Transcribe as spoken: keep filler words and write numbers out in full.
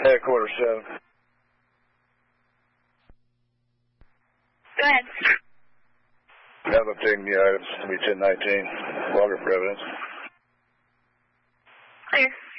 Headquarters seven. Go ahead. Have obtained the items to be ten nineteen. Logger for evidence. Clear.